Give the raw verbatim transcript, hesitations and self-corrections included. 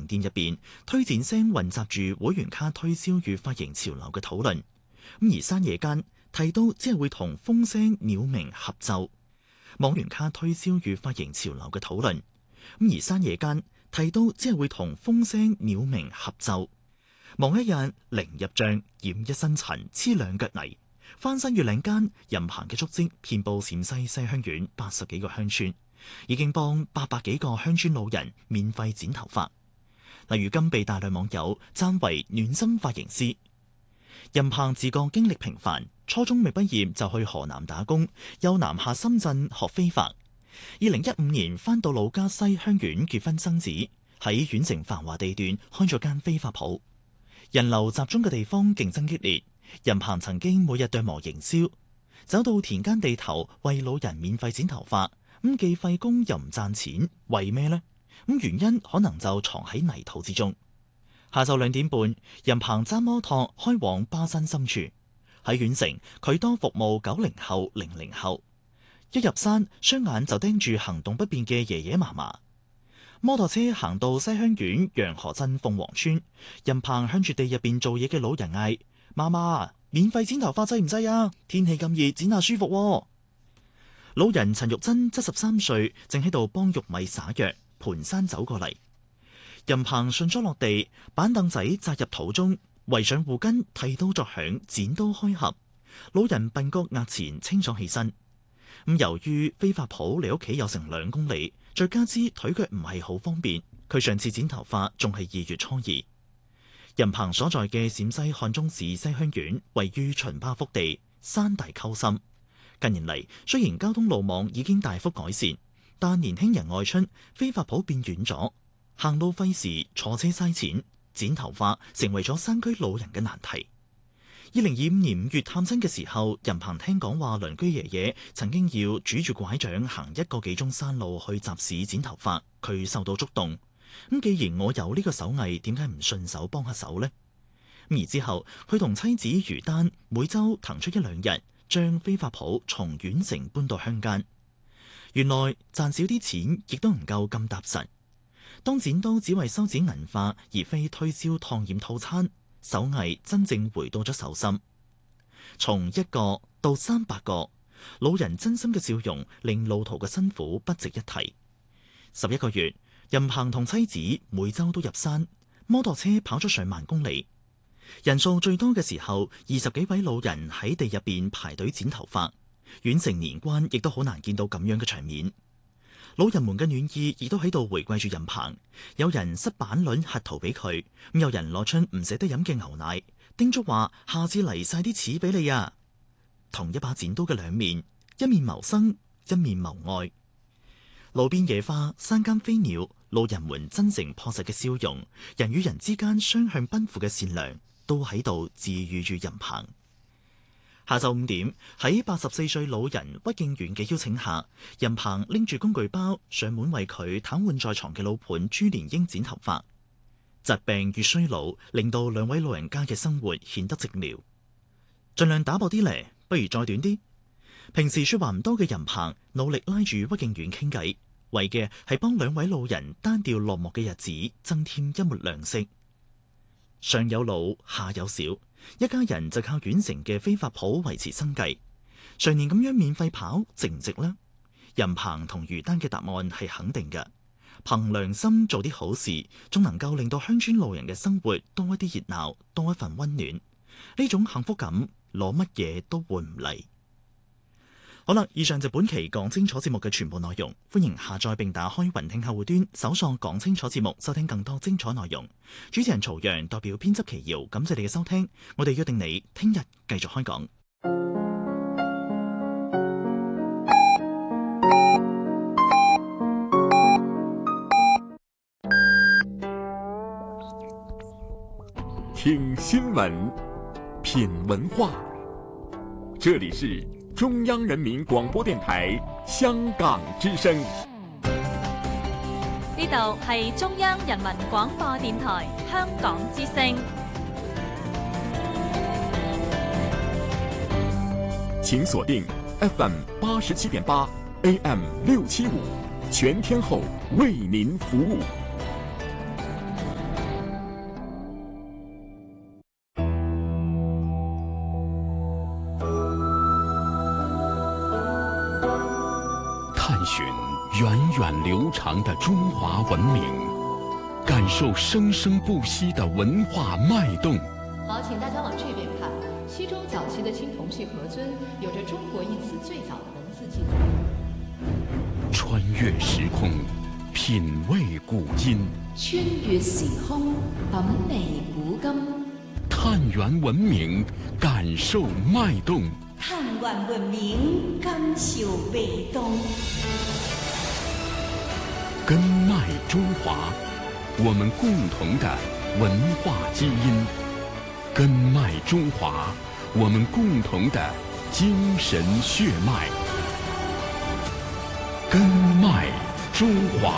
店入邊，推薦聲混雜住會員卡推銷與髮型潮流嘅討論。咁而山野間提到只係會同風聲鳥鳴合奏，網聯卡推銷與髮型潮流嘅討論。咁而山野間提到只係會同風聲鳥鳴合奏，望一日零入帳，染一身塵，黐兩腳泥。翻山越嶺間，任行嘅足跡遍佈陝西西鄉縣八十幾個鄉村，已經幫八百幾個鄉村老人免費剪頭髮。例如今被大量網友讚為暖心髮型師。任行自覺經歷平凡，初中未畢業就去河南打工，又南下深圳學飛髮。二零一五年返到老家西鄉縣結婚生子，喺縣城繁華地段開咗間飛髮鋪。人流集中嘅地方競爭激烈，任行曾經每日對磨營銷，走到田間地頭為老人免費剪頭髮，咁既費工又唔賺錢，為咩呢？咁原因可能就藏喺泥土之中。下晝兩點半，任行揸摩托開往巴山深處。喺縣城，佢多服務九零後、零零後。一入山，雙眼就盯住行動不便嘅爺爺嫲嫲。摩托車行到西鄉縣楊河鎮鳳凰村，任行向住地入邊做嘢嘅老人嗌：嫲嫲，免費剪頭髮制唔制啊？天氣咁熱，剪下舒服喎。老人陳玉珍七十三歲，正喺度幫玉米撒藥，盤山走過嚟。任行順咗落地，板凳仔扎入土中，圍上護巾，剃刀作響，剪刀開合。老人鬢角額前清爽起身。咁由於飛髮鋪離屋企有成兩公里，再加之腿腳唔係好方便，佢上次剪頭髮仲係二月初二。任行所在嘅陝西漢中市西鄉縣位於秦巴腹地，山大溝深。近年嚟，雖然交通路網已經大幅改善，但年輕人外出，飛髮鋪變遠咗，行路費時，坐車嘥錢，剪頭髮成為咗山區老人嘅難題。二零二五年五月探親嘅時候，任行聽講話鄰居爺爺曾經要拄住拐杖行一個幾鐘山路去集市剪頭髮，佢受到觸動。咁既然我有呢個手藝，點解唔順手幫下手呢？而之後佢同妻子余丹每周騰出一兩日，將飛髮鋪從縣城搬到鄉間。原來賺少啲錢亦都唔夠咁踏實。當剪刀只為修剪銀髮，而非推銷燙染套餐，手藝真正回到咗手心。從一個到三百個，老人真心嘅笑容令路途嘅辛苦不值一提。十一個月，任行同妻子每周都入山，摩托車跑咗上萬公里。人數最多嘅時候，二十幾位老人喺地入邊排隊剪頭髮。縣城年關亦都好難見到咁樣嘅場面。老人們嘅暖意亦都喺度回饋住任行。有人塞板輪核桃俾佢，咁有人攞出唔捨得飲嘅牛奶，叮囑話下次嚟晒啲錢俾你啊。同一把剪刀嘅兩面，一面謀生，一面謀愛。路邊野花，山間飛鳥，老人們真誠樸實嘅笑容，人與人之間雙向奔赴嘅善良，都喺度治癒住任行。下晝五點，喺八十四歲老人屈敬遠嘅邀請下，任行拎住工具包上門為佢癱瘓在床嘅老伴朱連英剪頭髮。疾病與衰老令到兩位老人家嘅生活顯得寂寥，盡量打薄啲嚟，不如再短啲。平時說話唔多嘅任行努力拉住屈敬遠傾偈，為嘅係幫兩位老人單調落寞嘅日子增添一抹亮色。上有老，下有小，一家人就靠縣城嘅飛髮鋪維持生計。常年咁樣免費跑，值唔值呢？任行同余丹嘅答案係肯定嘅。憑良心做啲好事，仲能夠令到鄉村老人嘅生活多一啲熱鬧，多一份溫暖。呢種幸福感，攞乜嘢都換唔嚟。好啦，以上就本期講清楚節目嘅全部內容，歡迎下載並打開雲聽客戶端，搜索講清楚節目，收聽更多精彩內容。主持人曹陽代表編輯奇瑤，感謝你嘅收聽，我哋約定你聽日繼續開講。 聽新聞，品文化，這裡是中央人民廣播電台香港之聲。 呢度係中央人民廣播電台香港之聲。 請鎖定 F M 八十七點八 A M 六七五，全天候為您服務。 源远流长的中华文明，感受生生不息的文化脉动。 好，请大家往这边看。西周早期的青铜器盒尊有着“中国”一詞最早的文字記載。 穿越時空，品味古今。 穿越時空，品味古今。 探源文明，感受脈動。 探源文明，感受脈動。 根脈中華，我們共同的文化基因。根脈中華，我們共同的精神血脈。根脈中華。